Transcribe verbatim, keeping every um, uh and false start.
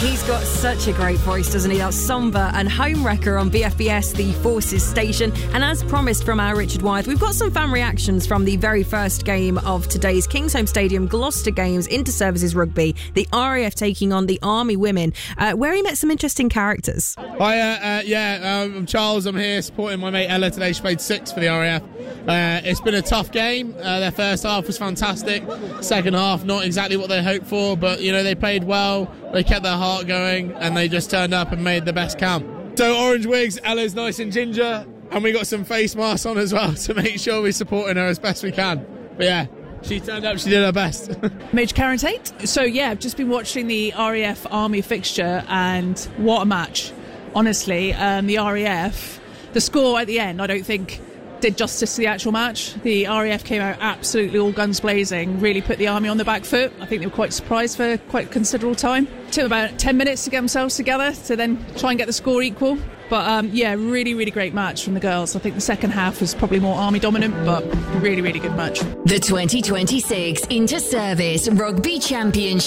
He's got such a great voice, doesn't he? That's Somber and Home Wrecker on B F B S, the Forces station. And as promised from our Richard Wyeth, we've got some fan reactions from the very first game of today's Kingsholm Stadium Gloucester Games Inter-Services Rugby, the R A F taking on the Army Women, uh, where he met some interesting characters. Hi, uh, uh, yeah, um, I'm Charles. I'm here supporting my mate Ella today. She played six for the R A F. Uh, it's been a tough game. Uh, their first half was fantastic. Second half, not exactly what they hoped for, but you know they played well. They kept their heart going, and they just turned up and made the best count. So orange wigs, Ella's nice and ginger, and we got some face masks on as well to make sure we're supporting her as best we can. But yeah, she turned up, she did her best. Major Karen Tate. So yeah, I've just been watching the R A F Army fixture, and what a match. Honestly, um, the R A F, the score at the end, I don't think did justice to the actual match. The R A F came out absolutely all guns blazing, really put the Army on the back foot. I think they were quite surprised for quite considerable time. It took about ten minutes to get themselves together to then try and get the score equal. But um, yeah, really, really great match from the girls. I think the second half was probably more Army dominant, but really, really good match. The twenty twenty-six Inter-Service Rugby Championship.